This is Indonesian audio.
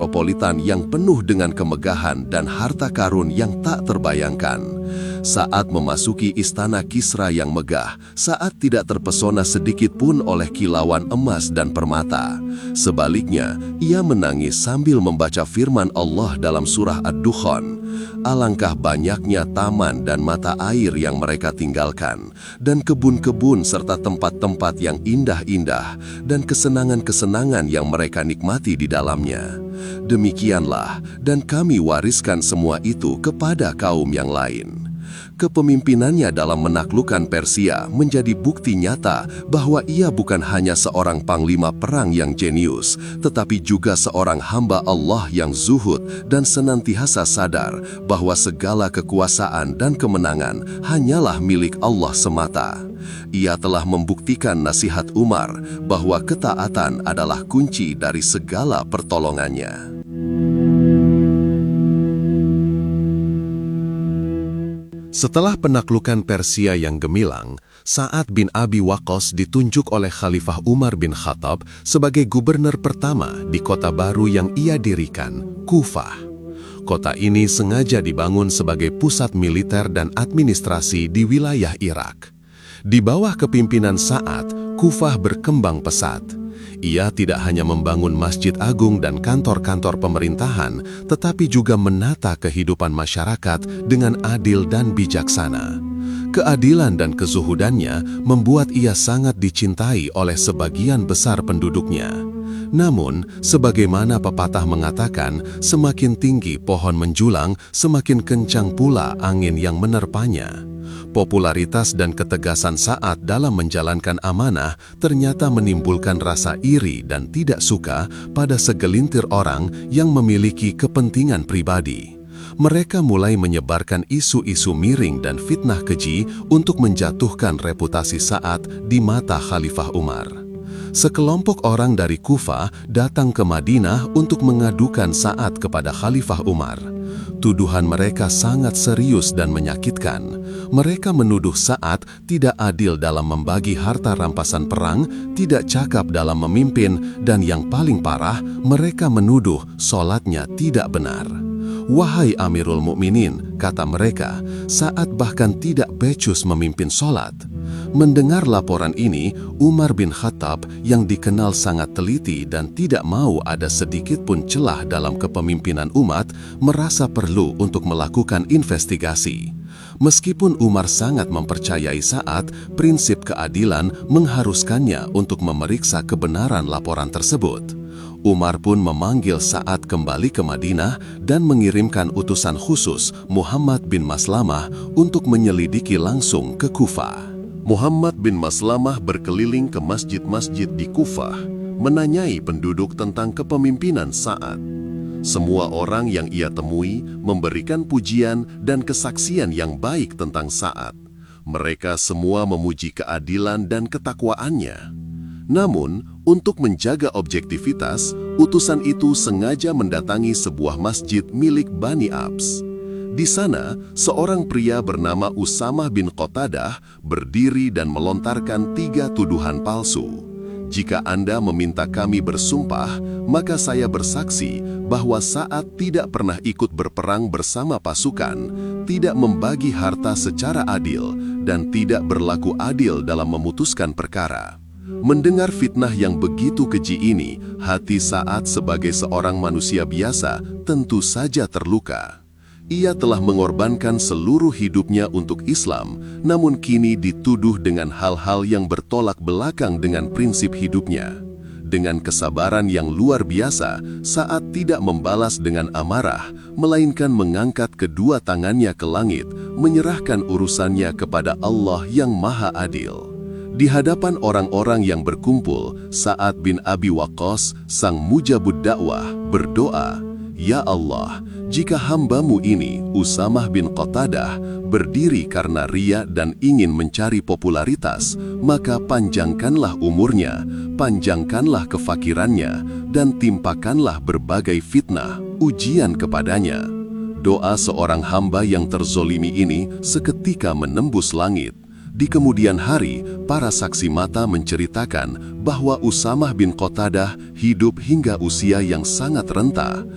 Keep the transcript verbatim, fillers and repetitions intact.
metropolitan yang penuh dengan kemegahan dan harta karun yang tak terbayangkan. Saat memasuki istana Kisra yang megah, Sa'ad tidak terpesona sedikit pun oleh kilauan emas dan permata. Sebaliknya, ia menangis sambil membaca firman Allah dalam surah Ad-Dukhan. Alangkah banyaknya taman dan mata air yang mereka tinggalkan, dan kebun-kebun serta tempat-tempat yang indah-indah, dan kesenangan-kesenangan yang mereka nikmati di dalamnya. Demikianlah, dan kami wariskan semua itu kepada kaum yang lain. Kepemimpinannya dalam menaklukkan Persia menjadi bukti nyata bahwa ia bukan hanya seorang panglima perang yang jenius, tetapi juga seorang hamba Allah yang zuhud dan senantiasa sadar bahwa segala kekuasaan dan kemenangan hanyalah milik Allah semata. Ia telah membuktikan nasihat Umar bahwa ketaatan adalah kunci dari segala pertolongannya. Setelah penaklukan Persia yang gemilang, Sa'ad bin Abi Waqqas ditunjuk oleh Khalifah Umar bin Khattab sebagai gubernur pertama di kota baru yang ia dirikan, Kufah. Kota ini sengaja dibangun sebagai pusat militer dan administrasi di wilayah Irak. Di bawah kepimpinan Sa'ad, Kufah berkembang pesat. Ia tidak hanya membangun masjid agung dan kantor-kantor pemerintahan, tetapi juga menata kehidupan masyarakat dengan adil dan bijaksana. Keadilan dan kezuhudannya membuat ia sangat dicintai oleh sebagian besar penduduknya. Namun, sebagaimana pepatah mengatakan, semakin tinggi pohon menjulang, semakin kencang pula angin yang menerpanya. Popularitas dan ketegasan Sa'ad dalam menjalankan amanah ternyata menimbulkan rasa iri dan tidak suka pada segelintir orang yang memiliki kepentingan pribadi. Mereka mulai menyebarkan isu-isu miring dan fitnah keji untuk menjatuhkan reputasi Sa'ad di mata Khalifah Umar. Sekelompok orang dari Kufah datang ke Madinah untuk mengadukan Sa'ad kepada Khalifah Umar. Tuduhan mereka sangat serius dan menyakitkan. Mereka menuduh Sa'ad tidak adil dalam membagi harta rampasan perang, tidak cakap dalam memimpin, dan yang paling parah, mereka menuduh sholatnya tidak benar. "Wahai Amirul Mukminin," kata mereka, "Sa'ad bahkan tidak becus memimpin sholat." Mendengar laporan ini, Umar bin Khattab yang dikenal sangat teliti dan tidak mau ada sedikit pun celah dalam kepemimpinan umat, merasa perlu untuk melakukan investigasi. Meskipun Umar sangat mempercayai Sa'ad, prinsip keadilan mengharuskannya untuk memeriksa kebenaran laporan tersebut. Umar pun memanggil Sa'ad kembali ke Madinah dan mengirimkan utusan khusus Muhammad bin Maslamah untuk menyelidiki langsung ke Kufah. Muhammad bin Maslamah berkeliling ke masjid-masjid di Kufah, menanyai penduduk tentang kepemimpinan Sa'ad. Semua orang yang ia temui memberikan pujian dan kesaksian yang baik tentang Sa'ad. Mereka semua memuji keadilan dan ketakwaannya. Namun, untuk menjaga objektivitas, utusan itu sengaja mendatangi sebuah masjid milik Bani Abs. Di sana, seorang pria bernama Usamah bin Qatadah berdiri dan melontarkan tiga tuduhan palsu. "Jika Anda meminta kami bersumpah, maka saya bersaksi bahwa Sa'ad tidak pernah ikut berperang bersama pasukan, tidak membagi harta secara adil, dan tidak berlaku adil dalam memutuskan perkara." Mendengar fitnah yang begitu keji ini, hati Sa'ad sebagai seorang manusia biasa tentu saja terluka. Ia telah mengorbankan seluruh hidupnya untuk Islam, namun kini dituduh dengan hal-hal yang bertolak belakang dengan prinsip hidupnya. Dengan kesabaran yang luar biasa, Sa'ad tidak membalas dengan amarah, melainkan mengangkat kedua tangannya ke langit, menyerahkan urusannya kepada Allah yang Maha Adil. Di hadapan orang-orang yang berkumpul, Sa'ad bin Abi Waqqas, sang mujabud dakwah, berdoa, "Ya Allah, jika hambamu ini, Usamah bin Qatadah, berdiri karena riya dan ingin mencari popularitas, maka panjangkanlah umurnya, panjangkanlah kefakirannya, dan timpakanlah berbagai fitnah, ujian kepadanya." Doa seorang hamba yang terzolimi ini seketika menembus langit. Di kemudian hari, para saksi mata menceritakan bahwa Usamah bin Qatadah hidup hingga usia yang sangat renta.